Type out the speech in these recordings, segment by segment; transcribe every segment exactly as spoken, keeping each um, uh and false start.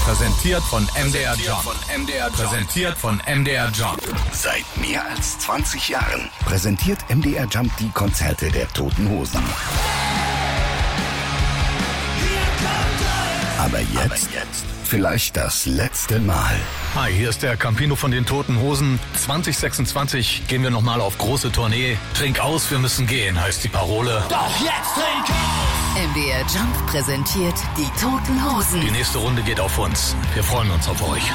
Präsentiert von M D R Jump. Präsentiert von M D R Jump. Seit mehr als zwanzig Jahren präsentiert M D R Jump die Konzerte der Toten Hosen. Aber jetzt, Aber jetzt vielleicht das letzte Mal. Hi, hier ist der Campino von den Toten Hosen. zwanzig sechsundzwanzig gehen wir nochmal auf große Tournee. Trink aus, wir müssen gehen, heißt die Parole. Doch jetzt trink aus! M D R Jump präsentiert die Toten Hosen. Die nächste Runde geht auf uns. Wir freuen uns auf euch.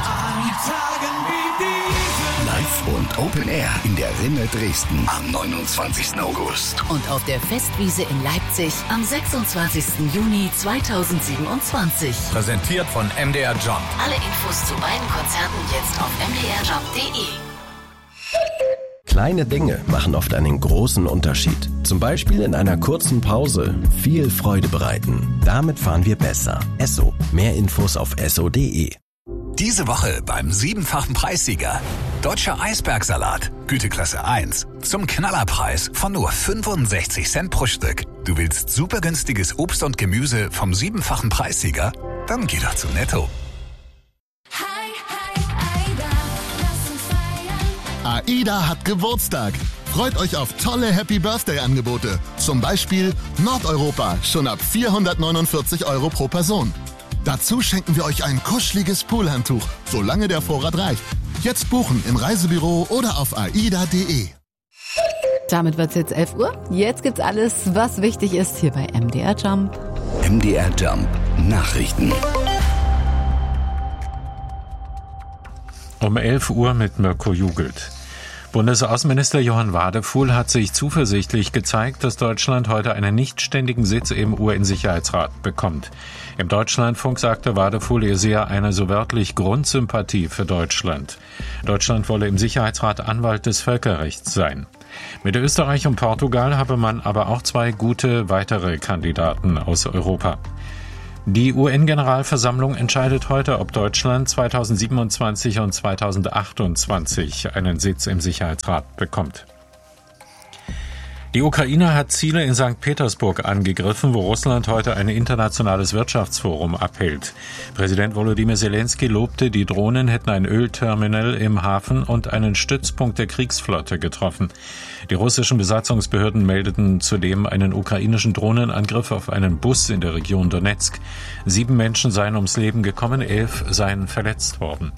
Live und Open Air in der Rinne Dresden am neunundzwanzigsten August. Und auf der Festwiese in Leipzig am sechsundzwanzigsten Juni zweitausendsiebenundzwanzig. Präsentiert von M D R Jump. Alle Infos zu beiden Konzerten jetzt auf m d r jump punkt d e. Kleine Dinge machen oft einen großen Unterschied. Zum Beispiel in einer kurzen Pause viel Freude bereiten. Damit fahren wir besser. Esso. Mehr Infos auf esso punkt d e. Diese Woche beim siebenfachen Preissieger. Deutscher Eisbergsalat, Güteklasse eins. Zum Knallerpreis von nur fünfundsechzig Cent pro Stück. Du willst super günstiges Obst und Gemüse vom siebenfachen Preissieger? Dann geh doch zu Netto. AIDA hat Geburtstag. Freut euch auf tolle Happy-Birthday-Angebote. Zum Beispiel Nordeuropa, schon ab vierhundertneunundvierzig Euro pro Person. Dazu schenken wir euch ein kuscheliges Poolhandtuch, solange der Vorrat reicht. Jetzt buchen im Reisebüro oder auf aida punkt d e. Damit wird es jetzt elf Uhr. Jetzt gibt's alles, was wichtig ist, hier bei M D R Jump. M D R Jump Nachrichten. Um elf Uhr mit Mirko Jugelt. Bundesaußenminister Johann Wadefuhl hat sich zuversichtlich gezeigt, dass Deutschland heute einen nichtständigen Sitz im U N-Sicherheitsrat bekommt. Im Deutschlandfunk sagte Wadefuhl, er sehe eine so wörtlich Grundsympathie für Deutschland. Deutschland wolle im Sicherheitsrat Anwalt des Völkerrechts sein. Mit Österreich und Portugal habe man aber auch zwei gute weitere Kandidaten aus Europa. Die U N-Generalversammlung entscheidet heute, ob Deutschland zweitausendsiebenundzwanzig und zweitausendachtundzwanzig einen Sitz im Sicherheitsrat bekommt. Die Ukraine hat Ziele in Sankt Petersburg angegriffen, wo Russland heute ein internationales Wirtschaftsforum abhält. Präsident Volodymyr Zelensky lobte, die Drohnen hätten ein Ölterminal im Hafen und einen Stützpunkt der Kriegsflotte getroffen. Die russischen Besatzungsbehörden meldeten zudem einen ukrainischen Drohnenangriff auf einen Bus in der Region Donetsk. Sieben Menschen seien ums Leben gekommen, elf seien verletzt worden.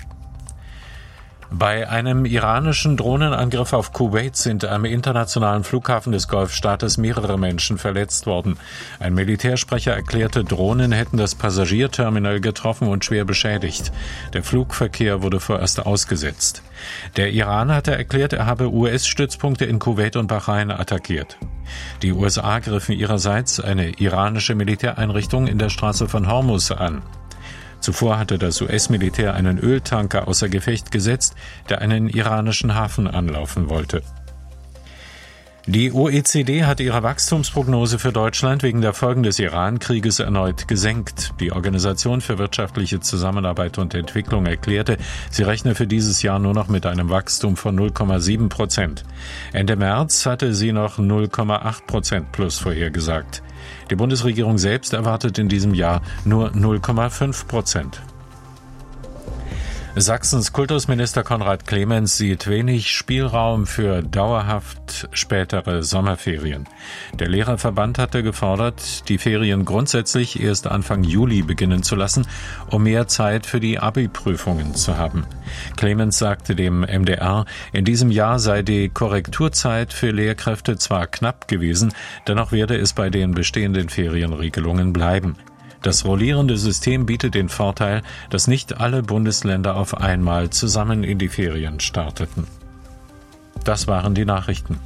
Bei einem iranischen Drohnenangriff auf Kuwait sind am internationalen Flughafen des Golfstaates mehrere Menschen verletzt worden. Ein Militärsprecher erklärte, Drohnen hätten das Passagierterminal getroffen und schwer beschädigt. Der Flugverkehr wurde vorerst ausgesetzt. Der Iran hatte erklärt, er habe U S-Stützpunkte in Kuwait und Bahrain attackiert. Die U S A griffen ihrerseits eine iranische Militäreinrichtung in der Straße von Hormuz an. Zuvor hatte das U S-Militär einen Öltanker außer Gefecht gesetzt, der einen iranischen Hafen anlaufen wollte. Die O E C D hat ihre Wachstumsprognose für Deutschland wegen der Folgen des Iran-Krieges erneut gesenkt. Die Organisation für wirtschaftliche Zusammenarbeit und Entwicklung erklärte, sie rechne für dieses Jahr nur noch mit einem Wachstum von null Komma sieben Prozent. Ende März hatte sie noch null Komma acht Prozent plus vorhergesagt. Die Bundesregierung selbst erwartet in diesem Jahr nur null Komma fünf Prozent. Sachsens Kultusminister Konrad Clemens sieht wenig Spielraum für dauerhaft spätere Sommerferien. Der Lehrerverband hatte gefordert, die Ferien grundsätzlich erst Anfang Juli beginnen zu lassen, um mehr Zeit für die Abi-Prüfungen zu haben. Clemens sagte dem M D R, in diesem Jahr sei die Korrekturzeit für Lehrkräfte zwar knapp gewesen, dennoch werde es bei den bestehenden Ferienregelungen bleiben. Das rollierende System bietet den Vorteil, dass nicht alle Bundesländer auf einmal zusammen in die Ferien starteten. Das waren die Nachrichten.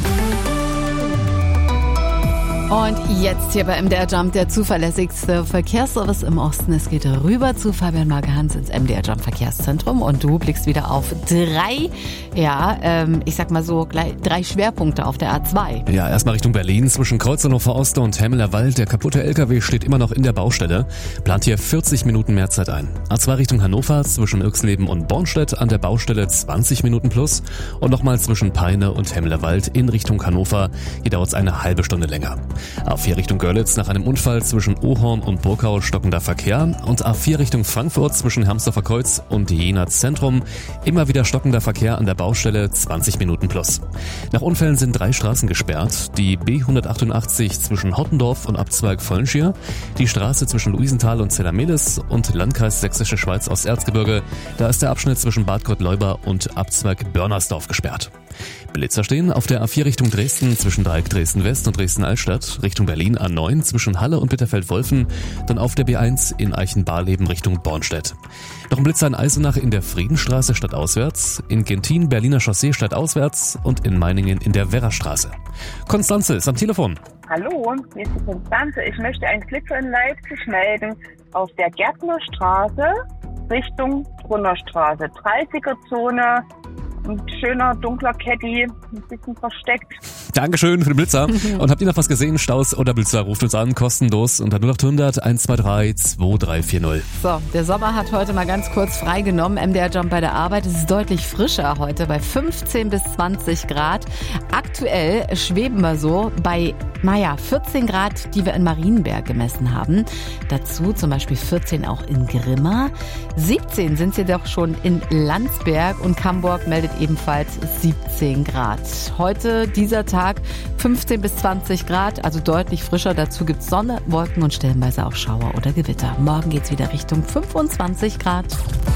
Und jetzt hier bei M D R Jump der zuverlässigste Verkehrsservice im Osten. Es geht rüber zu Fabian Marke-Hans ins M D R Jump Verkehrszentrum und du blickst wieder auf drei, ja, ähm, ich sag mal so, gleich, drei Schwerpunkte auf der A zwei. Ja, erstmal Richtung Berlin zwischen Kreuznachur Oster und Hemmeler Wald. Der kaputte L K W steht immer noch in der Baustelle. Plant hier vierzig Minuten mehr Zeit ein. A zwei Richtung Hannover zwischen Irxleben und Bornstedt an der Baustelle zwanzig Minuten plus. Und nochmal zwischen Peine und Hemmeler Wald in Richtung Hannover. Hier dauert es eine halbe Stunde länger. A vier Richtung Görlitz nach einem Unfall zwischen Ohorn und Burkau stockender Verkehr und A vier Richtung Frankfurt zwischen Hermsdorfer Kreuz und Jena Zentrum immer wieder stockender Verkehr an der Baustelle zwanzig Minuten plus. Nach Unfällen sind drei Straßen gesperrt, die B hundertachtundachtzig zwischen Hottendorf und Abzweig Vollenschier, die Straße zwischen Luisenthal und Zellermelis und Landkreis Sächsische Schweiz aus Erzgebirge, da ist der Abschnitt zwischen Bad Gottleuba und Abzweig Börnersdorf gesperrt. Blitzer stehen auf der A vier Richtung Dresden zwischen Dreieck Dresden-West und Dresden-Altstadt, Richtung Berlin A neun zwischen Halle und Bitterfeld-Wolfen, dann auf der B eins in Eichenbarleben Richtung Bornstedt. Noch ein Blitzer in Eisenach in der Friedenstraße stadtauswärts, in Gentin Berliner Chaussee stadtauswärts und in Meiningen in der Werrastraße. Konstanze ist am Telefon. Hallo, hier ist die Konstanze. Ich möchte einen Blitzer in Leipzig melden auf der Gärtnerstraße Richtung Brunnerstraße. dreißiger-Zone. Ein schöner, dunkler Caddy, ein bisschen versteckt. Dankeschön für den Blitzer. Und habt ihr noch was gesehen? Staus oder Blitzer? Ruft uns an, kostenlos unter null acht hundert eins zwei drei zwei drei vier null. So, der Sommer hat heute mal ganz kurz freigenommen. M D R Jump bei der Arbeit. Es ist deutlich frischer heute bei fünfzehn bis zwanzig Grad. Aktuell schweben wir so bei, naja, vierzehn Grad, die wir in Marienberg gemessen haben. Dazu zum Beispiel vierzehn auch in Grimma. siebzehn sind es jedoch schon in Landsberg und Camburg meldet ebenfalls siebzehn Grad. Heute, dieser Tag, fünfzehn bis zwanzig Grad, also deutlich frischer. Dazu gibt es Sonne, Wolken und stellenweise auch Schauer oder Gewitter. Morgen geht es wieder Richtung fünfundzwanzig Grad.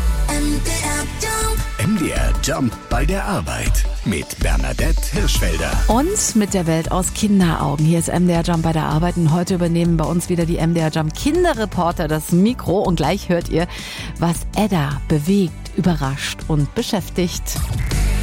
M D R Jump bei der Arbeit mit Bernadette Hirschfelder. Und mit der Welt aus Kinderaugen. Hier ist M D R Jump bei der Arbeit und heute übernehmen bei uns wieder die M D R Jump Kinderreporter das Mikro und gleich hört ihr, was Edda bewegt, überrascht und beschäftigt.